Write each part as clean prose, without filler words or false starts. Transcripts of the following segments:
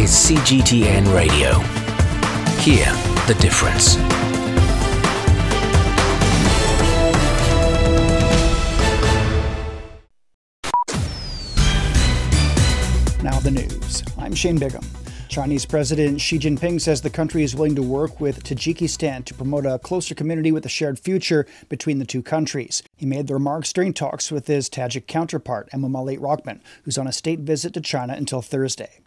is CGTN Radio. Hear the difference. Now the news. I'm Shane Bigham. Chinese President Xi Jinping says the country is willing to work with Tajikistan to promote a closer community with a shared future between the two countries. He made the remarks during talks with his Tajik counterpart, Emomali Rahman, who's on a state visit to China until Thursday.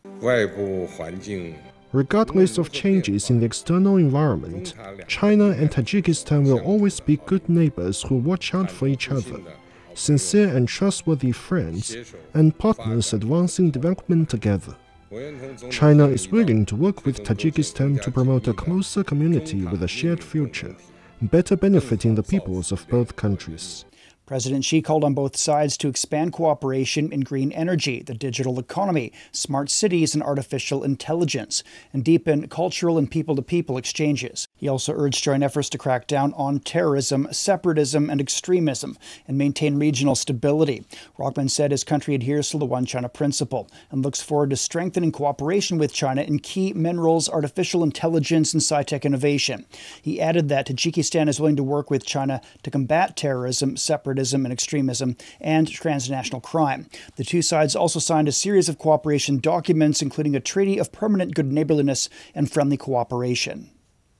Regardless of changes in the external environment, China and Tajikistan will always be good neighbors who watch out for each other, sincere and trustworthy friends, and partners advancing development together. China is willing to work with Tajikistan to promote a closer community with a shared future, better benefiting the peoples of both countries. President Xi called on both sides to expand cooperation in green energy, the digital economy, smart cities, and artificial intelligence, and deepen cultural and people-to-people exchanges. He also urged joint efforts to crack down on terrorism, separatism, and extremism, and maintain regional stability. Rahman said his country adheres to the One China principle and looks forward to strengthening cooperation with China in key minerals, artificial intelligence, and sci-tech innovation. He added that Tajikistan is willing to work with China to combat terrorism, separatism, and extremism, and transnational crime. The two sides also signed a series of cooperation documents, including a treaty of permanent good neighborliness and friendly cooperation.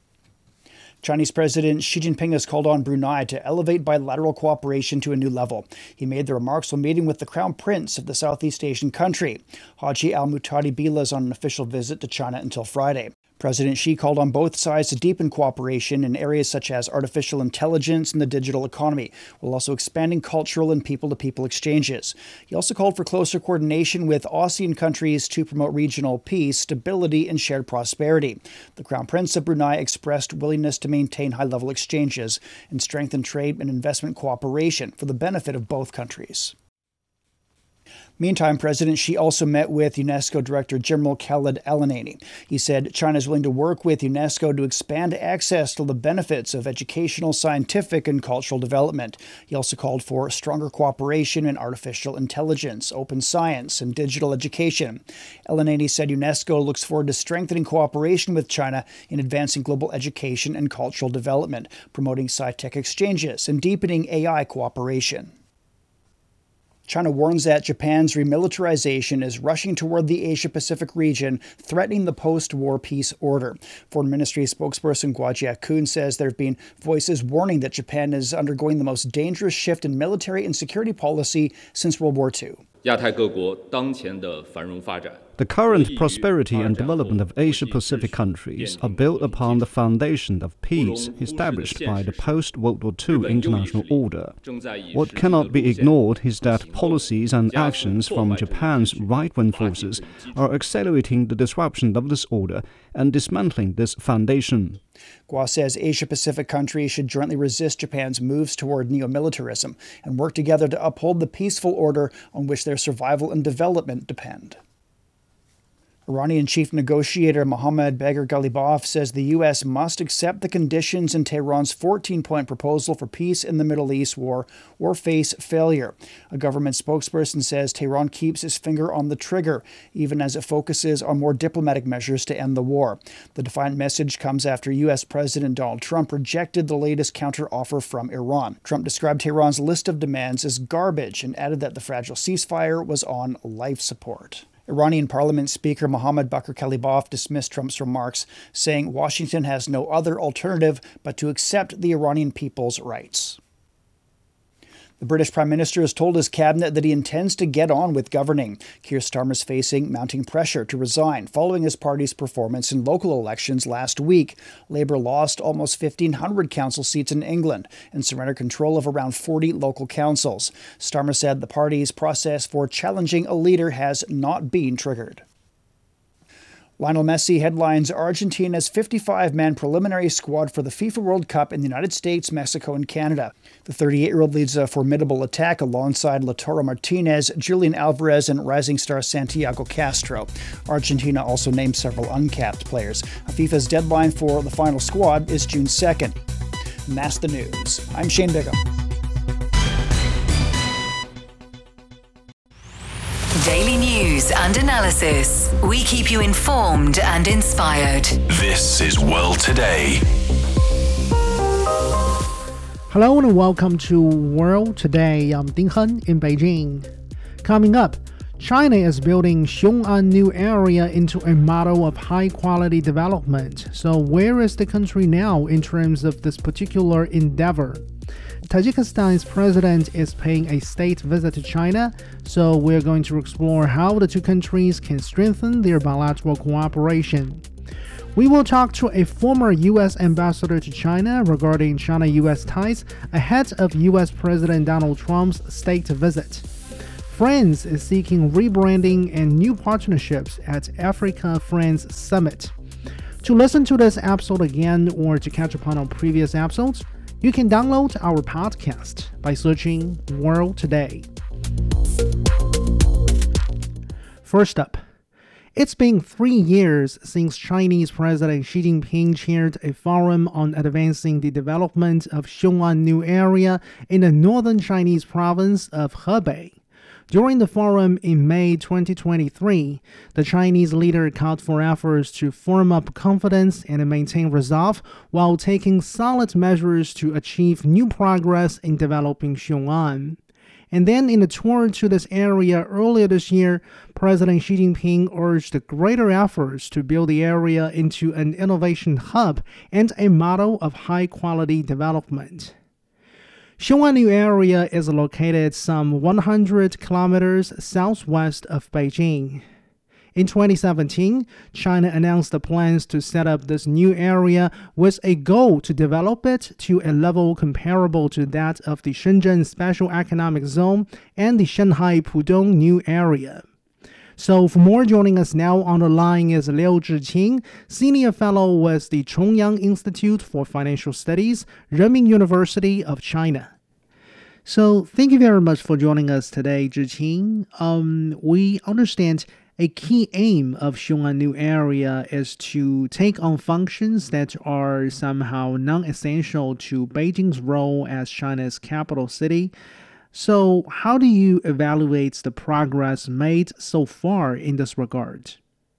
Chinese President Xi Jinping has called on Brunei to elevate bilateral cooperation to a new level. He made the remarks while meeting with the Crown Prince of the Southeast Asian country. Haji Al-Muhtadi Billah is on an official visit to China until Friday. President Xi called on both sides to deepen cooperation in areas such as artificial intelligence and the digital economy, while also expanding cultural and people-to-people exchanges. He also called for closer coordination with ASEAN countries to promote regional peace, stability, and shared prosperity. The Crown Prince of Brunei expressed willingness to maintain high-level exchanges and strengthen trade and investment cooperation for the benefit of both countries. Meantime, President Xi also met with UNESCO Director General Khaled El-Anani. He said China is willing to work with UNESCO to expand access to the benefits of educational, scientific, and cultural development. He also called for stronger cooperation in artificial intelligence, open science, and digital education. El-Anani said UNESCO looks forward to strengthening cooperation with China in advancing global education and cultural development, promoting sci-tech exchanges, and deepening AI cooperation. China warns that Japan's remilitarization is rushing toward the Asia-Pacific region, threatening the post-war peace order. Foreign Ministry spokesperson Guo Jiakun says there have been voices warning that Japan is undergoing the most dangerous shift in military and security policy since World War II. The current prosperity and development of Asia-Pacific countries are built upon the foundation of peace established by the post-World War II international order. What cannot be ignored is that policies and actions from Japan's right-wing forces are accelerating the disruption of this order and dismantling this foundation. Guo says Asia-Pacific countries should jointly resist Japan's moves toward neo-militarism and work together to uphold the peaceful order on which their survival and development depend. Iranian chief negotiator Mohammad Bagher Ghalibaf says the U.S. must accept the conditions in Tehran's 14-point proposal for peace in the Middle East war or face failure. A government spokesperson says Tehran keeps its finger on the trigger, even as it focuses on more diplomatic measures to end the war. The defiant message comes after U.S. President Donald Trump rejected the latest counteroffer from Iran. Trump described Tehran's list of demands as garbage and added that the fragile ceasefire was on life support. Iranian Parliament Speaker Mohammad Bagher Ghalibaf dismissed Trump's remarks, saying Washington has no other alternative but to accept the Iranian people's rights. The British Prime Minister has told his cabinet that he intends to get on with governing. Keir Starmer is facing mounting pressure to resign following his party's performance in local elections last week. Labour lost almost 1,500 council seats in England and surrendered control of around 40 local councils. Starmer said the party's process for challenging a leader has not been triggered. Lionel Messi headlines Argentina's 55-man preliminary squad for the FIFA World Cup in the United States, Mexico, and Canada. The 38-year-old leads a formidable attack alongside Lautaro Martinez, Julian Alvarez, and rising star Santiago Castro. Argentina also named several uncapped players. FIFA's deadline for the final squad is June 2nd. And that's the news. I'm Shane Bigham. Daily News. news and analysis. We keep you informed and inspired. This is World Today. Hello and welcome to World Today. I'm Ding Hen in Beijing. Coming up, China is building Xiong'an New Area into a model of high-quality development. So where is the country now in terms of this particular endeavor? Tajikistan's president is paying a state visit to China, so we're going to explore how the two countries can strengthen their bilateral cooperation. We will talk to a former U.S. ambassador to China regarding China-U.S. ties ahead of U.S. President Donald Trump's state visit. France is seeking rebranding and new partnerships at Africa France Summit. To listen to this episode again or to catch up on our previous episodes, you can download our podcast by searching World Today. First up, it's been 3 years since Chinese President Xi Jinping chaired a forum on advancing the development of Xiong'an New Area in the northern Chinese province of Hebei. During the forum in May 2023, the Chinese leader called for efforts to firm up confidence and maintain resolve while taking solid measures to achieve new progress in developing Xiong'an. And then in a tour to this area earlier this year, President Xi Jinping urged greater efforts to build the area into an innovation hub and a model of high-quality development. Xiong'an New Area is located some 100 kilometers southwest of Beijing. In 2017, China announced the plans to set up this new area with a goal to develop it to a level comparable to that of the Shenzhen Special Economic Zone and the Shanghai Pudong New Area. So for more, joining us now on the line is Liu Zhiqing, Senior Fellow with the Chongyang Institute for Financial Studies, Renmin University of China. So thank you very much for joining us today, Zhiqing. We understand a key aim of Xiong'an New Area is to take on functions that are somehow non-essential to Beijing's role as China's capital city. So how do you evaluate the progress made so far in this regard?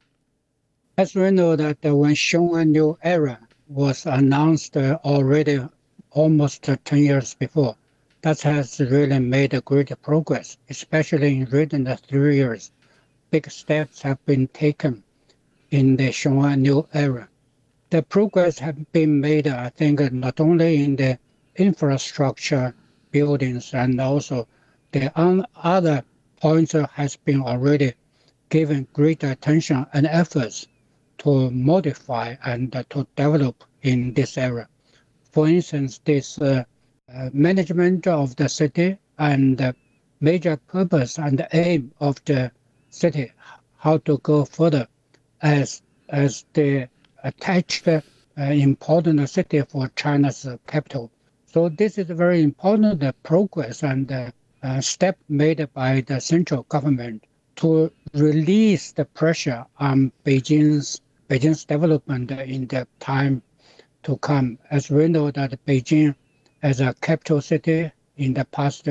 As we know that when Xiong'an New Area was announced already almost 10 years before, that has really made a great progress, especially in recent 3 years. Big steps have been taken in the Xiong'an New Area. The progress has been made, I think, not only in the infrastructure buildings and also the other points has been already given great attention and efforts to modify and to develop in this area. For instance, this management of the city and the major purpose and aim of the city, how to go further as the attached important city for China's capital. So this is a very important progress and step made by the central government to release the pressure on Beijing's development in the time to come. As we know that Beijing as a capital city in the past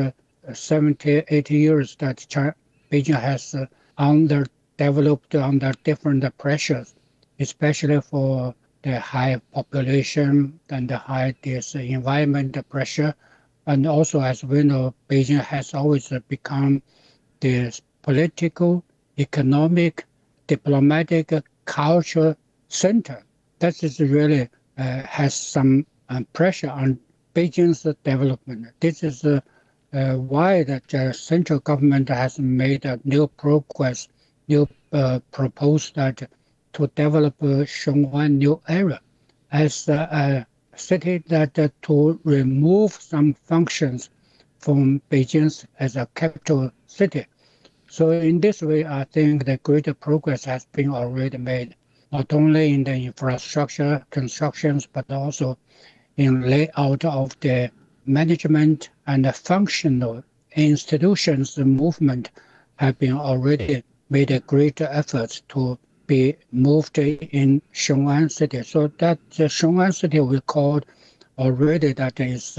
70, 80 years that Beijing has underdeveloped under different pressures, especially for the high population and the high environment pressure. And also, as we know, Beijing has always become the political, economic, diplomatic, cultural center. That is really has some pressure on Beijing's development. This is why the central government has made a new progress, proposed that to develop Xiong'an New Area as a city that to remove some functions from Beijing as a capital city. So in this way, I think the greater progress has been already made, not only in the infrastructure constructions, but also in layout of the management and the functional institutions. The movement have been already made a great effort to be moved in Xiong'an City. So that Xiong'an City we called already that is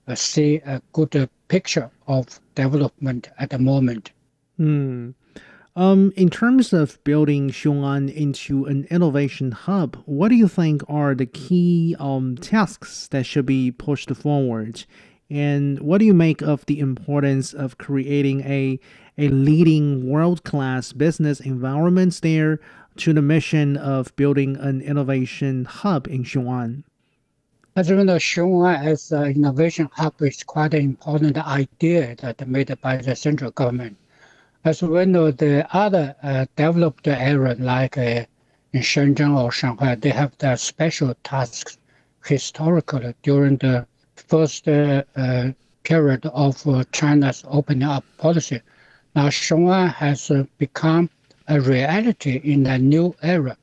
a good picture of development at the moment. In terms of building Xiong'an into an innovation hub, what do you think are the key tasks that should be pushed forward? And what do you make of the importance of creating a leading world-class business environment there to the mission of building an innovation hub in Xiong'an? As you know, Xiong'an as an innovation hub is quite an important idea that made by the central government. As we know, the other developed areas like in Shenzhen or Shanghai, they have their special tasks historically during the first period of China's opening up policy. Now, Xiong'an has become a reality in a new era.